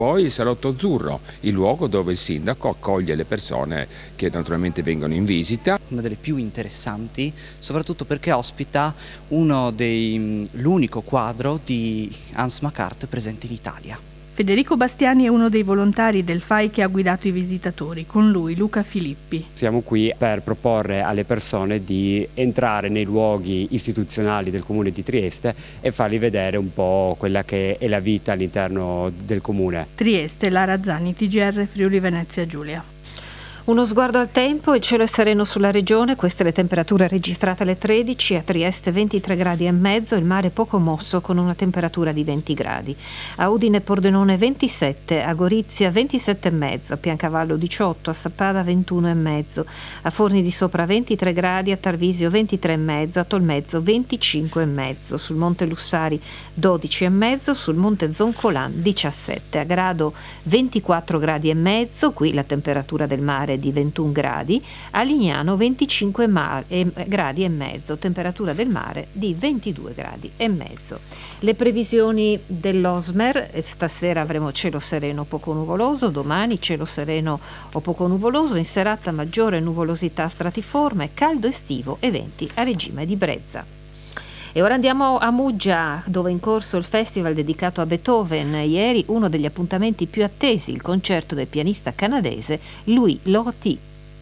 Poi il Salotto Azzurro, il luogo dove il sindaco accoglie le persone che naturalmente vengono in visita. Una delle più interessanti, soprattutto perché ospita l'unico quadro di Hans Macart presente in Italia. Federico Bastiani è uno dei volontari del FAI che ha guidato i visitatori, con lui Luca Filippi. Siamo qui per proporre alle persone di entrare nei luoghi istituzionali del Comune di Trieste e fargli vedere un po' quella che è la vita all'interno del Comune. Trieste, Lara Zanni, TGR Friuli Venezia Giulia. Uno sguardo al tempo, il cielo è sereno sulla regione, queste le temperature registrate alle 13, a Trieste 23 gradi e mezzo, il mare poco mosso con una temperatura di 20 gradi. A Udine e Pordenone 27, a Gorizia 27 e mezzo, a Piancavallo 18, a Sappada 21 e mezzo, a Forni di Sopra 23 gradi, a Tarvisio 23 e mezzo, a Tolmezzo 25 e mezzo, sul Monte Lussari 12 e mezzo, sul Monte Zoncolan 17, a Grado 24 gradi e mezzo, qui la temperatura del mare di 21 gradi, a Lignano 25 gradi e mezzo, temperatura del mare di 22 gradi e mezzo. Le previsioni dell'Osmer: stasera avremo cielo sereno poco nuvoloso, domani cielo sereno o poco nuvoloso, in serata maggiore nuvolosità stratiforme, caldo estivo e venti a regime di brezza. E ora andiamo a Muggia, dove è in corso il festival dedicato a Beethoven. Ieri uno degli appuntamenti più attesi, il concerto del pianista canadese Louis Lortie.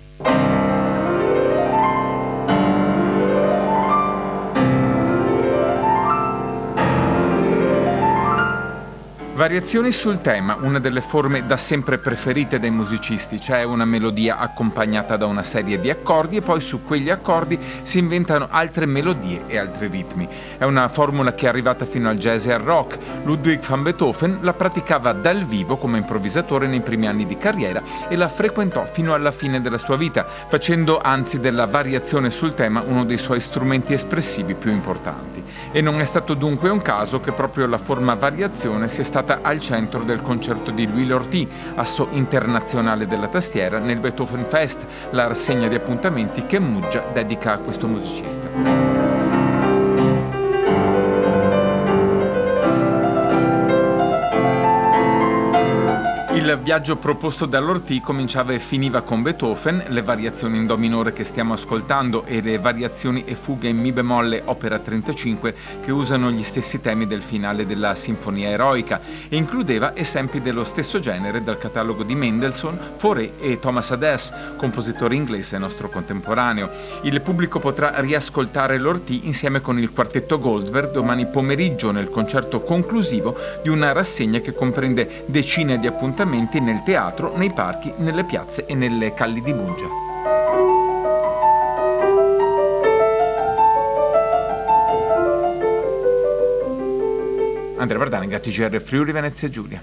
Variazioni sul tema, una delle forme da sempre preferite dai musicisti. C'è una melodia accompagnata da una serie di accordi e poi su quegli accordi si inventano altre melodie e altri ritmi. È una formula che è arrivata fino al jazz e al rock. Ludwig van Beethoven la praticava dal vivo come improvvisatore nei primi anni di carriera e la frequentò fino alla fine della sua vita, facendo anzi della variazione sul tema uno dei suoi strumenti espressivi più importanti. E non è stato dunque un caso che proprio la forma variazione sia stata al centro del concerto di Louis Lortie, asso internazionale della tastiera, nel Beethoven Fest, la rassegna di appuntamenti che Muggia dedica a questo musicista. Il viaggio proposto da Lortie cominciava e finiva con Beethoven, le variazioni in do minore che stiamo ascoltando e le variazioni e fughe in mi bemolle opera 35 che usano gli stessi temi del finale della Sinfonia Eroica, e includeva esempi dello stesso genere dal catalogo di Mendelssohn, Fauré e Thomas Adès, compositore inglese nostro contemporaneo. Il pubblico potrà riascoltare Lortie insieme con il quartetto Goldberg domani pomeriggio nel concerto conclusivo di una rassegna che comprende decine di appuntamenti nel teatro, nei parchi, nelle piazze e nelle calli di Muggia. Andrea Bardanega, TGR Friuli Venezia Giulia.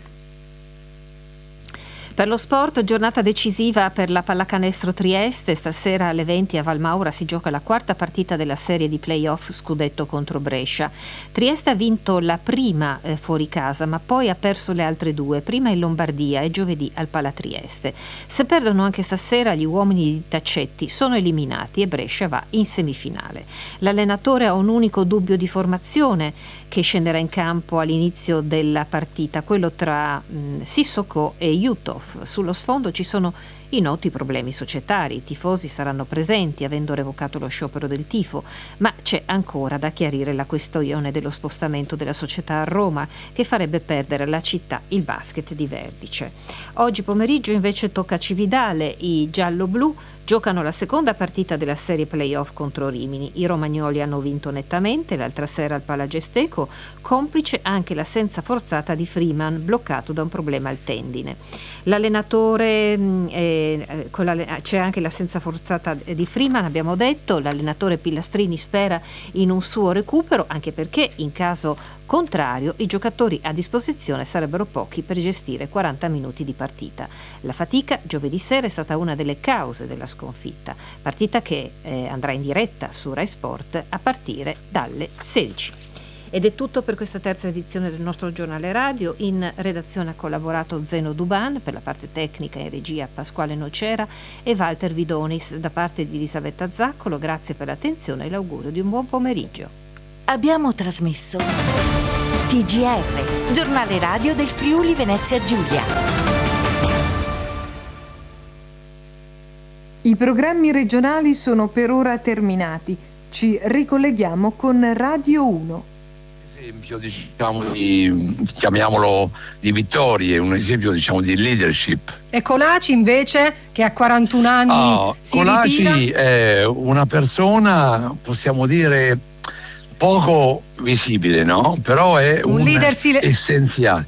Per lo sport, giornata decisiva per la Pallacanestro Trieste. Stasera alle 20 a Valmaura si gioca la quarta partita della serie di play-off scudetto contro Brescia. Trieste ha vinto la prima fuori casa, ma poi ha perso le altre due, prima in Lombardia e giovedì al Pala Trieste. Se perdono anche stasera, gli uomini di Taccetti sono eliminati e Brescia va in semifinale. L'allenatore ha un unico dubbio di formazione che scenderà in campo all'inizio della partita, quello tra Sissoko e Jutov. Sullo sfondo ci sono i noti problemi societari. I tifosi saranno presenti avendo revocato lo sciopero del tifo, ma c'è ancora da chiarire la questione dello spostamento della società a Roma, che farebbe perdere alla città il basket di Verdice. Oggi pomeriggio invece tocca a Cividale. I giallo-blu giocano la seconda partita della serie playoff contro Rimini. I romagnoli hanno vinto nettamente l'altra sera al Palagesteco, complice anche l'assenza forzata di Freeman, bloccato da un problema al tendine. L'allenatore, c'è anche l'assenza forzata di Freeman, abbiamo detto. L'allenatore Pilastrini spera in un suo recupero, anche perché in caso contrario i giocatori a disposizione sarebbero pochi per gestire 40 minuti di partita. La fatica giovedì sera è stata una delle cause della sconfitta, partita che andrà in diretta su Rai Sport a partire dalle 16. Ed è tutto per questa terza edizione del nostro giornale radio. In redazione ha collaborato Zeno Duban, per la parte tecnica in regia Pasquale Nocera e Walter Vidonis. Da parte di Elisabetta Zaccolo, grazie per l'attenzione e l'augurio di un buon pomeriggio. Abbiamo trasmesso TGR, giornale radio del Friuli Venezia Giulia. I programmi regionali sono per ora terminati. Ci ricolleghiamo con Radio 1. Esempio, chiamiamolo di vittorie, un esempio di leadership. E Colaci invece, che a 41 anni si Colaci ritira? è una persona, possiamo dire, poco visibile, no? Però è un leader essenziale.